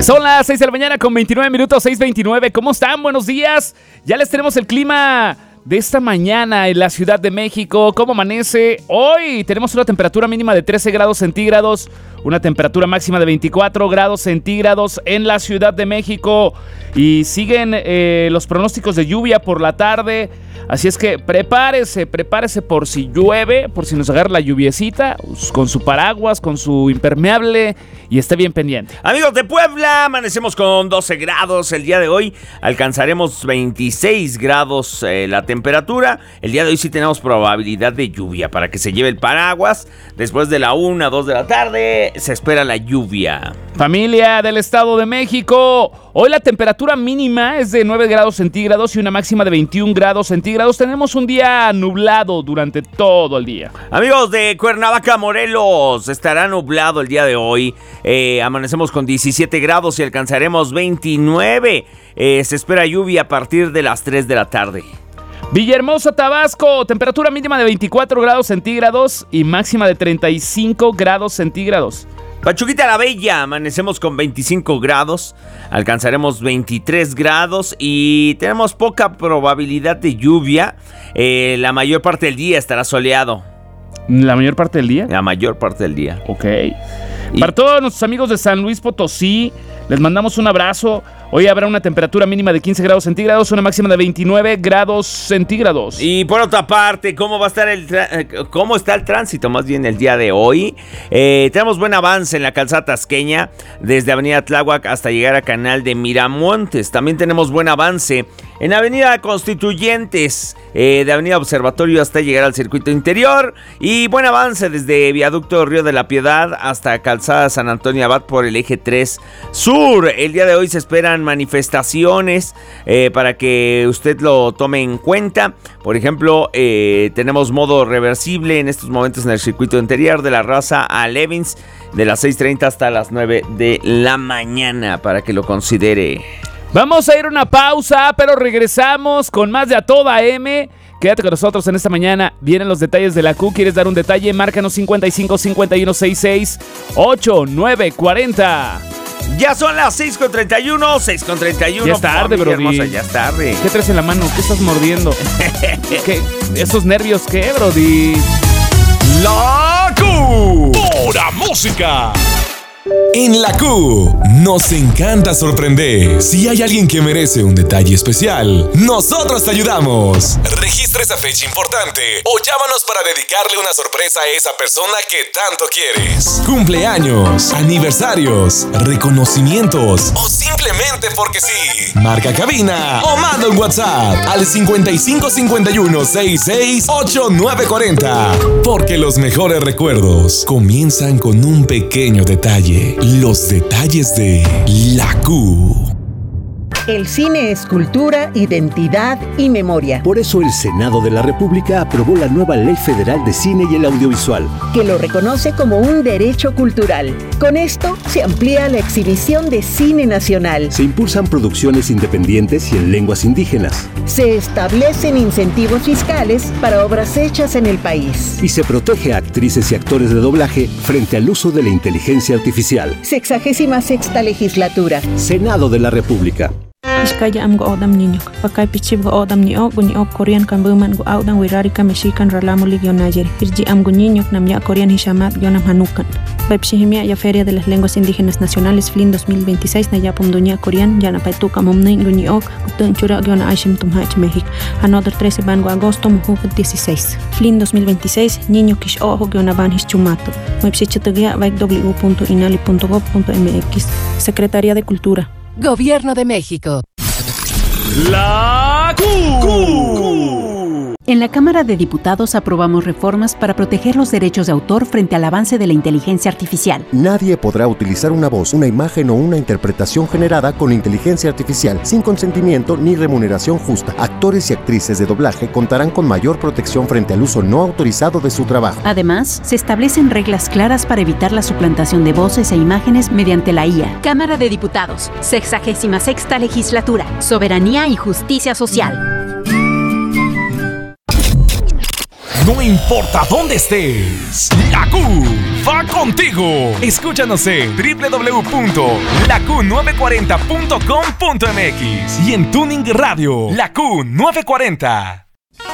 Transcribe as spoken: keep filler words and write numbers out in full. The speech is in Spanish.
Son las seis de la mañana con veintinueve minutos, seis veintinueve. ¿Cómo están? Buenos días. Ya les tenemos el clima de esta mañana en la Ciudad de México. ¿Cómo amanece? Hoy tenemos una temperatura mínima de trece grados centígrados, una temperatura máxima de veinticuatro grados centígrados en la Ciudad de México. Y siguen eh, los pronósticos de lluvia por la tarde. Así es que prepárese, prepárese por si llueve, por si nos agarra la lluviecita, con su paraguas, con su impermeable, y esté bien pendiente. Amigos de Puebla, amanecemos con doce grados el día de hoy, alcanzaremos veintiséis grados eh, la temperatura. El día de hoy sí tenemos probabilidad de lluvia para que se lleve el paraguas. Después de la una, dos de la tarde se espera la lluvia. Familia del Estado de México, hoy la temperatura mínima es de nueve grados centígrados y una máxima de veintiún grados centígrados. Tenemos un día nublado durante todo el día. Amigos de Cuernavaca, Morelos, estará nublado el día de hoy. Eh, amanecemos con diecisiete grados y alcanzaremos veintinueve. Eh, se espera lluvia a partir de las tres de la tarde. Villahermosa, Tabasco, temperatura mínima de veinticuatro grados centígrados y máxima de treinta y cinco grados centígrados. Pachuquita la Bella, amanecemos con veinticinco grados, alcanzaremos veintitrés grados y tenemos poca probabilidad de lluvia. Eh, la mayor parte del día estará soleado. ¿La mayor parte del día? La mayor parte del día. Ok. Y para todos nuestros amigos de San Luis Potosí, les mandamos un abrazo. Hoy habrá una temperatura mínima de quince grados centígrados, una máxima de veintinueve grados centígrados. Y por otra parte, ¿cómo va a estar el tra- cómo está el tránsito más bien el día de hoy? Eh, tenemos buen avance en la calzada tasqueña, desde Avenida Tláhuac hasta llegar a Canal de Miramontes. También tenemos buen avance en Avenida Constituyentes, eh, de Avenida Observatorio hasta llegar al circuito interior. Y buen avance desde Viaducto Río de la Piedad hasta Calzada San Antonio Abad por el eje tres Sur. El día de hoy se esperan manifestaciones eh, para que usted lo tome en cuenta. Por ejemplo, eh, tenemos modo reversible en estos momentos en el circuito interior de la Raza a Levins de las seis treinta hasta las nueve de la mañana para que lo considere. Vamos a ir a una pausa, pero regresamos con más de A Toda M. Quédate con nosotros en esta mañana. Vienen los detalles de la Q. ¿Quieres dar un detalle? Márcanos cincuenta y cinco, cincuenta y uno, sesenta y seis, ochenta y nueve cuarenta. Ya son las seis con treinta y uno, seis con treinta y uno. Ya es tarde, bro. Ya es tarde. ¿Qué traes en la mano? ¿Qué estás mordiendo? ¿Qué? ¿Esos nervios qué, brody? La Q. Pura música. En la Q, nos encanta sorprender. Si hay alguien que merece un detalle especial, nosotros te ayudamos. Registra esa fecha importante o llámanos para dedicarle una sorpresa a esa persona que tanto quieres. Cumpleaños, aniversarios, reconocimientos o simplemente porque sí. Marca cabina o manda un WhatsApp al cincuenta y cinco, cincuenta y uno, sesenta y seis, ochenta y nueve cuarenta. Porque los mejores recuerdos comienzan con un pequeño detalle. Los detalles de la Q. El cine es cultura, identidad y memoria. Por eso el Senado de la República aprobó la nueva Ley Federal de Cine y el Audiovisual, que lo reconoce como un derecho cultural. Con esto se amplía la exhibición de cine nacional. Se impulsan producciones independientes y en lenguas indígenas. Se establecen incentivos fiscales para obras hechas en el país. Y se protege a actrices y actores de doblaje frente al uso de la inteligencia artificial. Sexagésima sexta legislatura. Senado de la República. Iskaya am go odam niñok, pakay pichib go odam niok, gunyok Korean kan buman go audan wirarika mexican ralamuli gyonayer, irji am guñiñok nam ya Korean hishamat gyonam hanukan. Pepshihimia ya Feria de las Lenguas Indígenas Nacionales F L I N dos mil veintiséis na ya pomduña Korean ya na paituka momnein guñiok, utun chura gyona aishim tumhach México. Another trece bango agosto mujuk dieciséis. F L I N dos mil veintiséis niño kish ojo gyona van hischumato. Mepsichitugia vaik w punto inali punto gov punto m x. Secretaría de Cultura. Gobierno de México. La Q. Q. En la Cámara de Diputados aprobamos reformas para proteger los derechos de autor frente al avance de la inteligencia artificial. Nadie podrá utilizar una voz, una imagen o una interpretación generada con inteligencia artificial sin consentimiento ni remuneración justa. Actores y actrices de doblaje contarán con mayor protección frente al uso no autorizado de su trabajo. Además, se establecen reglas claras para evitar la suplantación de voces e imágenes mediante la I A. Cámara de Diputados, sexagésima sexta legislatura, soberanía y justicia social. No importa dónde estés, la Q va contigo. Escúchanos en doble u doble u doble u punto la q nueve cuarenta punto com punto m x y en Tuning Radio, La Q novecientos cuarenta.